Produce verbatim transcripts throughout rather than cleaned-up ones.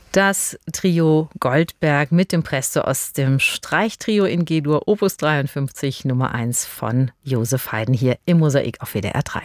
Das Trio Goldberg mit dem Presto aus dem Streichtrio in G-Dur, Opus dreiundfünfzig, Nummer eins von Joseph Haydn hier im Mosaik auf W D R drei.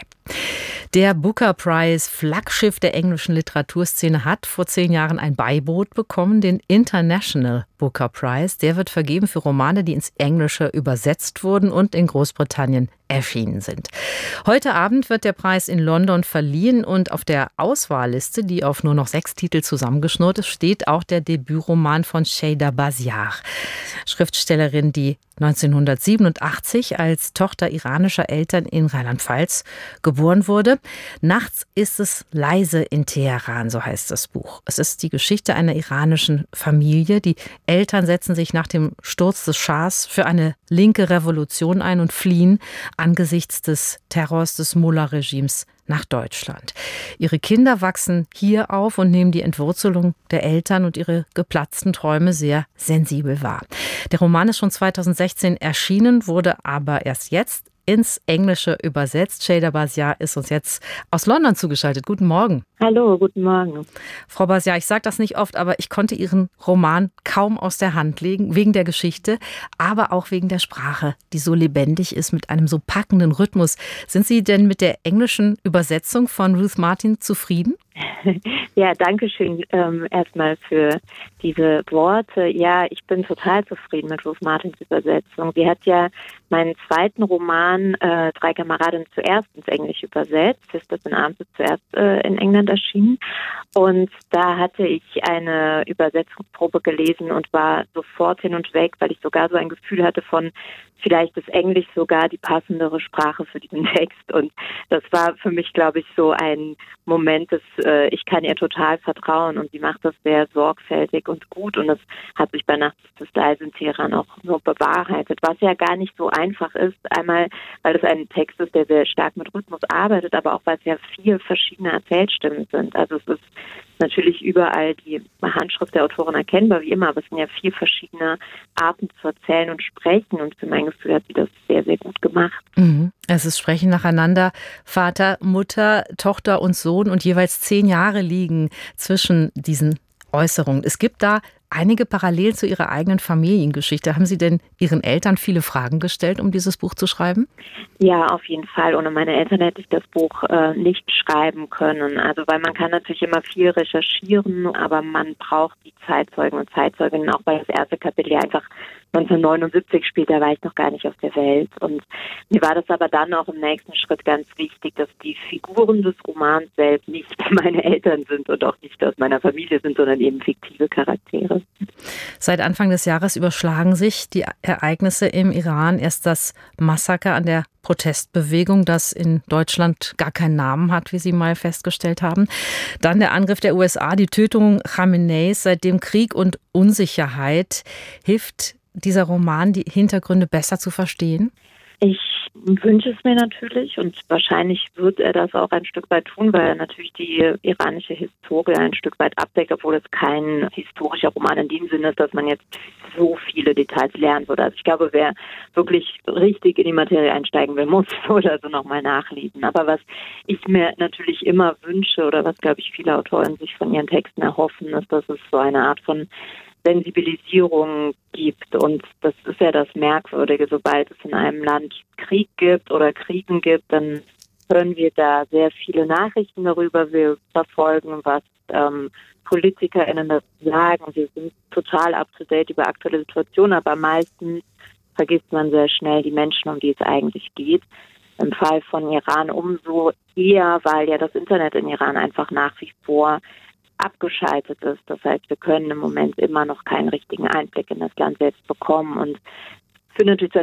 Der Booker Prize, Flaggschiff der englischen Literaturszene, hat vor zehn Jahren ein Beiboot bekommen, den International Booker Prize. Der wird vergeben für Romane, die ins Englische übersetzt wurden und in Großbritannien erschienen sind. Heute Abend wird der Preis in London verliehen und auf der Auswahlliste, die auf nur noch sechs Titel zusammengeschnurrt ist, steht auch der Debütroman von Cheyda Bazziar, Schriftstellerin, die neunzehnhundertsiebenundachtzig als Tochter iranischer Eltern in Rheinland-Pfalz geboren wurde. Nachts ist es leise in Teheran, so heißt das Buch. Es ist die Geschichte einer iranischen Familie. Die Eltern setzen sich nach dem Sturz des Schahs für eine linke Revolution ein und fliehen angesichts des Terrors des Mullah-Regimes nach Deutschland. Ihre Kinder wachsen hier auf und nehmen die Entwurzelung der Eltern und ihre geplatzten Träume sehr sensibel wahr. Der Roman ist schon zweitausendsechzehn erschienen, wurde aber erst jetzt ins Englische übersetzt. Cheyda Bazziar ist uns jetzt aus London zugeschaltet. Guten Morgen. Hallo, guten Morgen. Frau Bazziar, ich sage das nicht oft, aber ich konnte Ihren Roman kaum aus der Hand legen, wegen der Geschichte, aber auch wegen der Sprache, die so lebendig ist, mit einem so packenden Rhythmus. Sind Sie denn mit der englischen Übersetzung von Ruth Martin zufrieden? Ja, danke schön ähm, erstmal für diese Worte. Ja, ich bin total zufrieden mit Ruth Martins Übersetzung. Sie hat ja meinen zweiten Roman äh, Drei Kameradinnen zuerst ins Englische übersetzt. Sisters in Arms ist zuerst äh, in England erschienen. Und da hatte ich eine Übersetzungsprobe gelesen und war sofort hin und weg, weil ich sogar so ein Gefühl hatte von, vielleicht ist Englisch sogar die passendere Sprache für diesen Text. Und das war für mich, glaube ich, so ein Moment des, äh, ich kann ihr total vertrauen und sie macht das sehr sorgfältig und gut. Und das hat sich bei Nachts des leise in Teheran auch so bewahrheitet, was ja gar nicht so einfach ist. Einmal, weil es ein Text ist, der sehr stark mit Rhythmus arbeitet, aber auch, weil es ja vier verschiedene Erzählstimmen sind. Also es ist natürlich überall die Handschrift der Autorin erkennbar, wie immer, aber es sind ja vier verschiedene Arten zu erzählen und sprechen und für mein Gefühl hat sie das sehr, sehr gut gemacht. Mhm. Es ist Sprechen nacheinander. Vater, Mutter, Tochter und Sohn und jeweils zehn Jahre liegen zwischen diesen Äußerungen. Es gibt da einige Parallelen zu Ihrer eigenen Familiengeschichte. Haben Sie denn Ihren Eltern viele Fragen gestellt, um dieses Buch zu schreiben? Ja, auf jeden Fall. Ohne meine Eltern hätte ich das Buch äh, nicht schreiben können. Also weil man kann natürlich immer viel recherchieren, aber man braucht die Zeitzeugen und Zeitzeuginnen, auch weil das erste Kapitel ja einfach neunzehnhundertneunundsiebzig spielt, da war ich noch gar nicht auf der Welt. Und mir war das aber dann auch im nächsten Schritt ganz wichtig, dass die Figuren des Romans selbst nicht meine Eltern sind und auch nicht aus meiner Familie sind, sondern eben fiktive Charaktere. Seit Anfang des Jahres überschlagen sich die Ereignisse im Iran. Erst das Massaker an der Protestbewegung, das in Deutschland gar keinen Namen hat, wie Sie mal festgestellt haben. Dann der Angriff der U S A, die Tötung Khameneis, seitdem Krieg und Unsicherheit. Hilft dieser Roman, die Hintergründe besser zu verstehen? Ich wünsche es mir natürlich und wahrscheinlich wird er das auch ein Stück weit tun, weil er natürlich die iranische Historie ein Stück weit abdeckt, obwohl es kein historischer Roman in dem Sinne ist, dass man jetzt so viele Details lernen würde. Also ich glaube, wer wirklich richtig in die Materie einsteigen will, muss oder so nochmal nachlesen. Aber was ich mir natürlich immer wünsche oder was, glaube ich, viele Autoren sich von ihren Texten erhoffen, ist, dass es so eine Art von Sensibilisierung gibt. Und das ist ja das Merkwürdige. Sobald es in einem Land Krieg gibt oder Kriegen gibt, dann hören wir da sehr viele Nachrichten darüber. Wir verfolgen, was ähm, PolitikerInnen dazu sagen. Wir sind total up-to-date über aktuelle Situationen, aber meistens vergisst man sehr schnell die Menschen, um die es eigentlich geht. Im Fall von Iran umso eher, weil ja das Internet in Iran einfach nach wie vor abgeschaltet ist. Das heißt, wir können im Moment immer noch keinen richtigen Einblick in das Land selbst bekommen und für natürlich